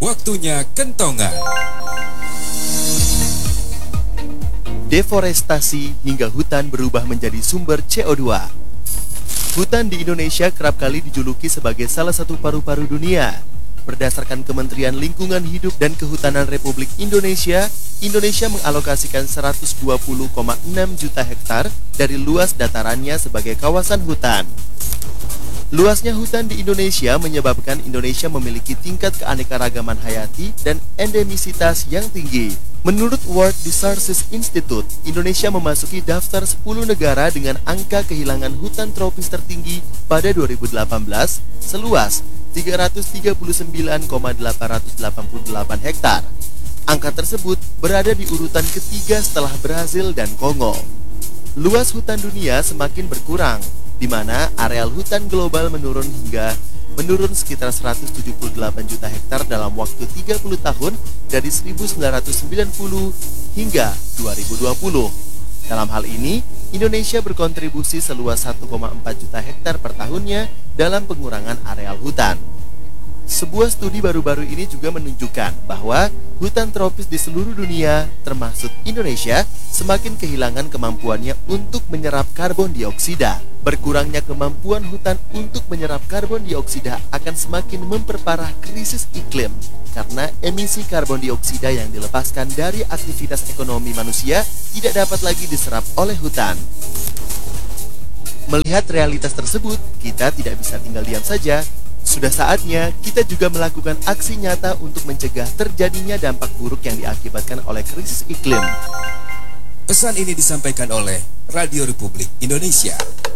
Waktunya kentongan. Deforestasi hingga hutan berubah menjadi sumber CO2. Hutan di Indonesia kerap kali dijuluki sebagai salah satu paru-paru dunia. Berdasarkan Kementerian Lingkungan Hidup dan Kehutanan Republik Indonesia, Indonesia mengalokasikan 120,6 juta hektar dari luas datarannya sebagai kawasan hutan. Luasnya hutan di Indonesia menyebabkan Indonesia memiliki tingkat keanekaragaman hayati dan endemisitas yang tinggi. Menurut World Resources Institute, Indonesia memasuki daftar 10 negara dengan angka kehilangan hutan tropis tertinggi pada 2018 seluas 339,888 hektar. Angka tersebut berada di urutan ketiga setelah Brazil dan Kongo. Luas hutan dunia semakin berkurang, di mana areal hutan global menurun sekitar 178 juta hektar dalam waktu 30 tahun dari 1990 hingga 2020. Dalam hal ini, Indonesia berkontribusi seluas 1,4 juta hektar per tahunnya dalam pengurangan areal hutan. Sebuah studi baru-baru ini juga menunjukkan bahwa hutan tropis di seluruh dunia, termasuk Indonesia, semakin kehilangan kemampuannya untuk menyerap karbon dioksida. Berkurangnya kemampuan hutan untuk menyerap karbon dioksida akan semakin memperparah krisis iklim karena emisi karbon dioksida yang dilepaskan dari aktivitas ekonomi manusia tidak dapat lagi diserap oleh hutan. Melihat realitas tersebut, kita tidak bisa tinggal diam saja. Sudah saatnya kita juga melakukan aksi nyata untuk mencegah terjadinya dampak buruk yang diakibatkan oleh krisis iklim. Pesan ini disampaikan oleh Radio Republik Indonesia.